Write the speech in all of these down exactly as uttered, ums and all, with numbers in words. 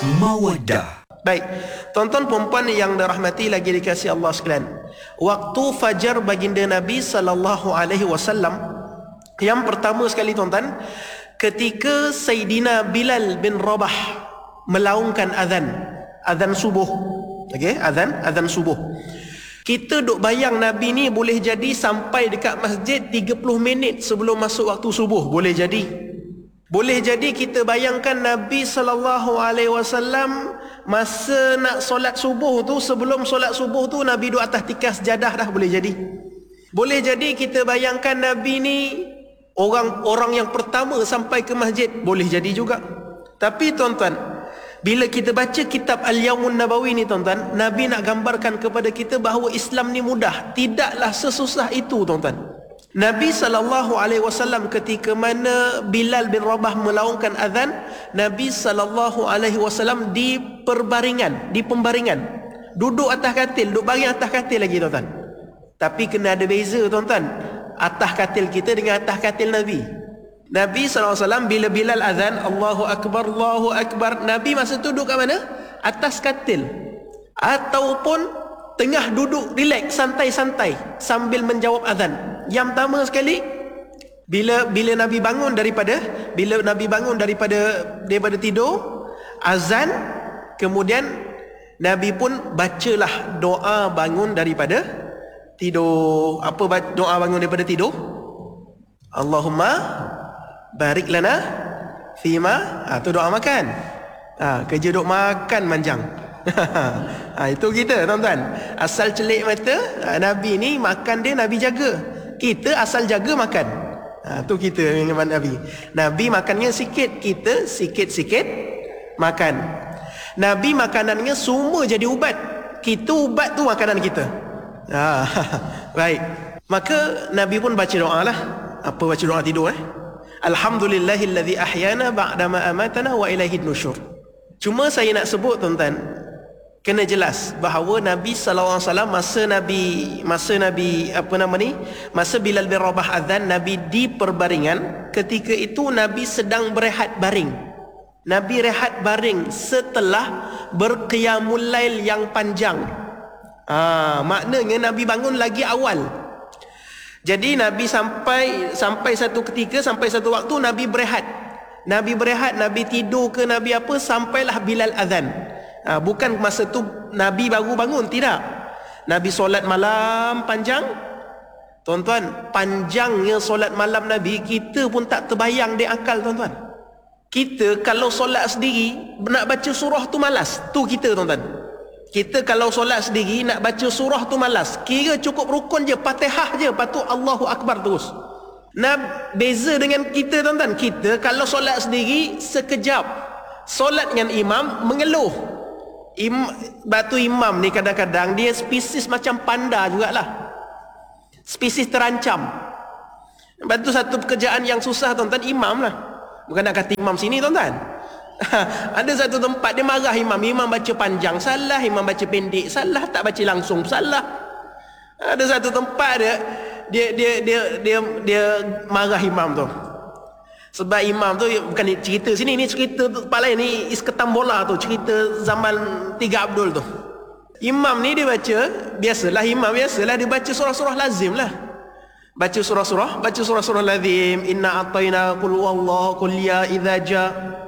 Mawaddah. Baik, tuan-tuan perempuan yang dirahmati lagi dikasihi Allah sekalian. Waktu fajar baginda Nabi sallallahu alaihi wasallam, yang pertama sekali tuan-tuan, ketika Sayyidina Bilal bin Rabah melaungkan azan, azan subuh. Okey, azan, azan subuh. Kita duk bayang Nabi ni boleh jadi sampai dekat masjid tiga puluh minit sebelum masuk waktu subuh, boleh jadi. Boleh jadi kita bayangkan Nabi sallallahu alaihi wasallam masa nak solat subuh tu, sebelum solat subuh tu Nabi duduk atas tikas sejadah dah, boleh jadi. Boleh jadi kita bayangkan Nabi ni orang orang yang pertama sampai ke masjid, boleh jadi juga. Tapi tuan-tuan, bila kita baca kitab Al-Yawmun Nabawi ni tuan-tuan, Nabi nak gambarkan kepada kita bahawa Islam ni mudah, tidaklah sesusah itu tuan-tuan. Nabi sallallahu alaihi wasallam ketika mana Bilal bin Rabah melaungkan azan, Nabi sallallahu alaihi wasallam di perbaringan, di pembaringan, duduk atas katil, duduk baring atas katil lagi tuan-tuan. Tapi kena ada beza tuan-tuan, atas katil kita dengan atas katil Nabi. Nabi sallallahu alaihi wasallam bila Bilal azan, Allahu Akbar, Allahu Akbar, Nabi masa tu duduk kat mana? Atas katil, ataupun tengah duduk relax, santai-santai sambil menjawab azan. Yang pertama sekali, bila bila Nabi bangun daripada bila Nabi bangun daripada daripada tidur, azan, kemudian Nabi pun bacalah doa bangun daripada tidur. Apa doa bangun daripada tidur? Allahumma barik lana fima, ha, tu doa makan. Ha, kerja duk makan manjang. Ha, itu kita tuan-tuan. Asal celik mata, ha, Nabi ni makan dia Nabi jaga. Kita asal jaga makan. Ha, tu kita dengan Nabi. Nabi makannya sikit, kita sikit-sikit makan. Nabi makanannya semua jadi ubat, kita ubat tu makanan kita. Ha, baik. Maka Nabi pun baca doa lah. Apa baca doa tidur eh? Alhamdulillahillazi ahyana ba'dama amatana wa ilaihin nusyur. Cuma saya nak sebut tuan-tuan, kena jelas bahawa Nabi sallallahu alaihi wasallam masa Nabi masa Nabi apa nama ni? Masa Bilal bin Rabah azan, Nabi di perbaringan. Ketika itu Nabi sedang berehat baring. Nabi rehat baring setelah berqiyamul lail yang panjang. Ah, maknanya Nabi bangun lagi awal. Jadi Nabi sampai sampai satu ketika, sampai satu waktu Nabi berehat. Nabi berehat, Nabi tidur ke Nabi apa, sampailah Bilal azan. Ha, bukan masa tu Nabi baru bangun, tidak. Nabi solat malam panjang. Tuan-tuan, panjangnya solat malam Nabi, kita pun tak terbayang di akal tuan-tuan. Kita kalau solat sendiri nak baca surah tu malas. Tu kita tuan-tuan. Kita kalau solat sendiri nak baca surah tu malas. Kira cukup rukun je, Fatihah je, lepas tu Allahu Akbar terus. Nah, beza dengan kita tuan-tuan. Kita kalau solat sendiri sekejap. Solat dengan imam mengeluh. Im, batu imam ni kadang-kadang dia spesies macam panda jugalah, spesies terancam. Batu satu pekerjaan yang susah tuan-tuan, imam lah. Bukan nak kata imam sini tuan-tuan. Ada satu tempat dia marah imam, imam baca panjang salah, imam baca pendek salah, tak baca langsung salah. Ada satu tempat dia dia dia dia dia, dia marah imam tu. Sebab imam tu bukan cerita sini, ni cerita tempat lain, ni Isketam Bola tu, cerita zaman Tiga Abdul tu. Imam ni dia baca, biasalah imam biasalah dia baca surah-surah lazim lah. Baca surah-surah, baca surah-surah lazim, inna ataina qul huwallahu qul ya idza ja.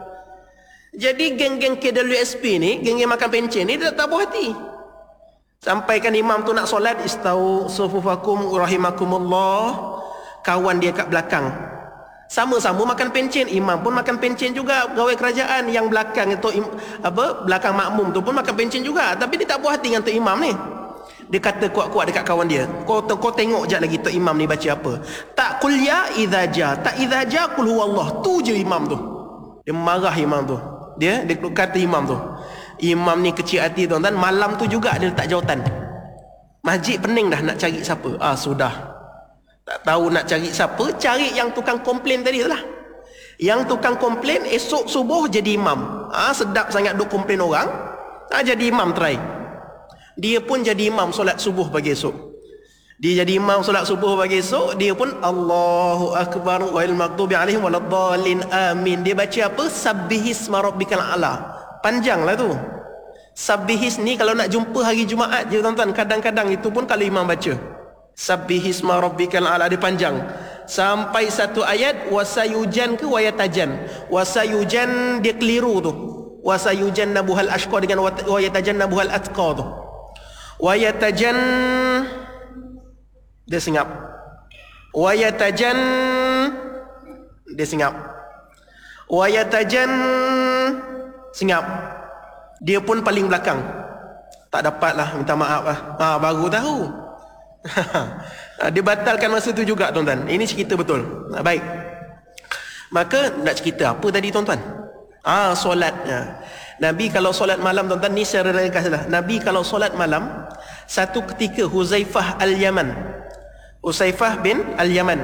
Jadi geng-geng K W S P ni, geng-geng makan pencen ni dia tak puas hati. Sampaikan imam tu nak solat, istau sufufakum rahimakumullah, kawan dia kat belakang sama-sama makan pencen, imam pun makan pencen juga, pegawai kerajaan yang belakang itu im, apa belakang makmum tu pun makan pencen juga, tapi dia tak puas hati dengan tok imam ni. Dia kata kuat-kuat dekat kawan dia, kau kau tengok jap lagi tok imam ni baca apa. Tak qul ya idza ja, tak idza ja qul huwallah, tu je imam tu. Dia marah imam tu. Dia dia kata imam tu. Imam ni kecil hati tuan-tuan, malam tu juga dia letak jawatan. Masjid pening dah nak cari siapa. Ah sudah. Tak tahu nak cari siapa, cari yang tukang komplain tadi tu lah. Yang tukang komplain esok subuh jadi imam. Ah sedap sangat duk komplain orang. Ah jadi imam try. Dia pun jadi imam solat subuh pagi esok. Dia jadi imam solat subuh pagi esok, dia pun Allahu Akbar ghairil maghdubi alaihim waladdallin amin. Dia baca apa? Sabbihisma rabbikal a'la. panjang lah tu. Sabbihis ni kalau nak jumpa hari Jumaat je tuan-tuan, kadang-kadang itu pun kalau imam baca Sabbihisma rabbikal a'la, dia panjang sampai satu ayat wasayujan ke wayatajan. Wasayujan dia keliru tu, wasayujan nabuhal ashqa dengan wayatajan nabuhal atqa tu. Wayatajan dia singap, wayatajan dia singap, wayatajan singap, dia pun paling belakang. Tak dapat lah, minta maaf lah. Ha, baru tahu. Dia batalkan masa tu juga tuan-tuan. Ini cerita betul. Ha, baik. Maka nak cerita apa tadi tuan-tuan? Ah, solat. Ya. Nabi kalau solat malam tuan-tuan, ni secara ringkas lah. Nabi kalau solat malam, satu ketika Huzaifah Al-Yaman, Huzaifah bin Al-Yaman,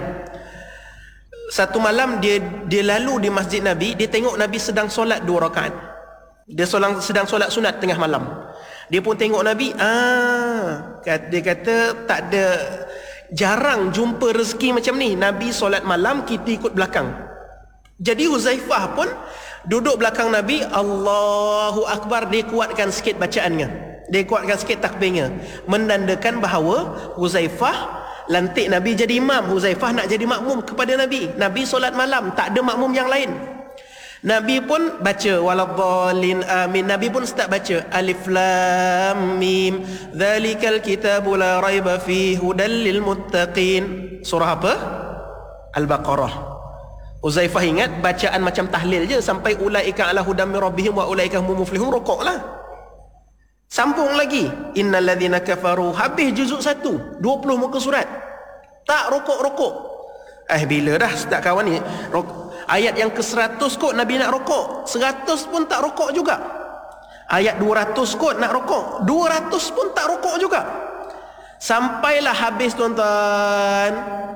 satu malam dia dia lalu di masjid Nabi, dia tengok Nabi sedang solat dua rakaat. Dia sedang sedang solat sunat tengah malam. Dia pun tengok Nabi, ah, dia kata tak ada, jarang jumpa rezeki macam ni. Nabi solat malam, kita ikut belakang. Jadi Huzaifah pun duduk belakang Nabi, Allahu Akbar, dia kuatkan sikit bacaannya, dia kuatkan sikit takbirnya, menandakan bahawa Huzaifah lantik Nabi jadi imam. Huzaifah nak jadi makmum kepada Nabi. Nabi solat malam, tak ada makmum yang lain. Nabi pun baca waladhdallin amin. Nabi pun start baca alif lam mim dzalikal kitabu la raiba fihi hudal lil muttaqin. Surah apa? Al-Baqarah. Huzaifah ingat bacaan macam tahlil je sampai ulaika ala hudam min rabbihim wa ulaika humul muflihun, rokoklah. Sambung lagi innal ladzina kafaru, habis juzuk satu, dua puluh muka surat. Tak rokok-rokok. Eh bila dah start kawan ni rokok. Ayat yang ke seratus kot Nabi nak rokok, seratus pun tak rokok juga. Ayat dua ratus kot nak rokok, dua ratus pun tak rokok juga. Sampailah habis tuan-tuan.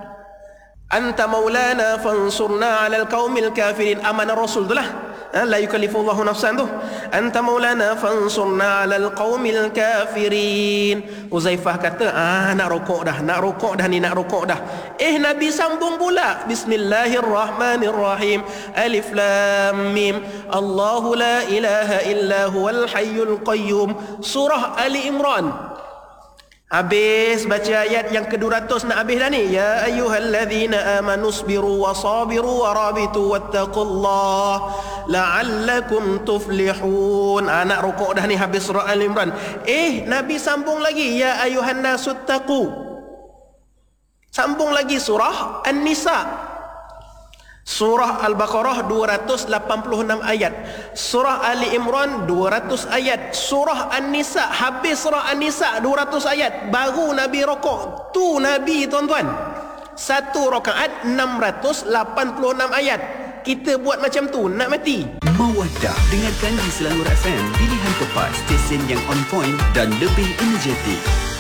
Anta maulana fansurna alal qaumil kafirin. Amanah Rasul tu lah, la yukallifullahu nafsan tu. Anta maulana fansurna alal qaumil kafirin. Huzaifah kata, ah nak rokok dah, nak rokok dah ni, nak rokok dah. Eh Nabi sambung pula, bismillahirrahmanirrahim, alif lam mim, Allahu la ilaha illa huwal hayyul qayyum. Surah Ali Imran. Habis baca ayat yang ke dua ratus, nak habis dah ni. Ya ayyuhalladzina amanu sabiru wa sabiru wa rabitu wattaqullah la'allakum tuflihun. Ah, nak rokok dah ni, habis surah Al-Imran. Eh Nabi sambung lagi, ya ayyuhan nasuttaqu. Sambung lagi surah An-Nisa. Surah Al-Baqarah dua ratus lapan puluh enam ayat, surah Ali Imran dua ratus ayat, surah An-Nisa, habis surah An-Nisa dua ratus ayat, baru Nabi rokok. Tu Nabi tuan-tuan, satu rakaat enam ratus lapan puluh enam ayat. Kita buat macam tu nak mati. Mawaddah, dengarkan di Selangor F M, pilihan tepat, stesen yang on point dan lebih energetik.